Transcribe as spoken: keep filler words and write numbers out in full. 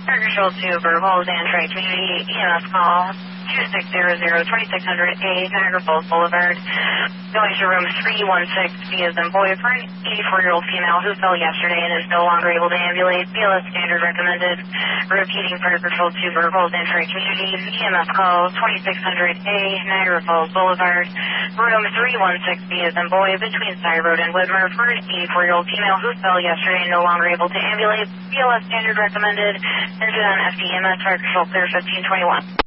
Fire Control to Verbals and Tri Community E M S call two six zero zero, twenty-six hundred A, Niagara Falls Boulevard. Going to room three one six, B as in boy, for an eighty-four-year-old female who fell yesterday and is no longer able to ambulate. B L S standard recommended. Repeating Fire Control to Verbals and Tri Community E M S call twenty-six hundred A, Niagara Falls Boulevard. Room three one six, B as in boy, between Side Road and Widmer, for an eighty-four-year-old female who fell yesterday and no longer able to ambulate. B L S standard recommended. Entered on F D E M S Fire Control clear fifteen twenty-one.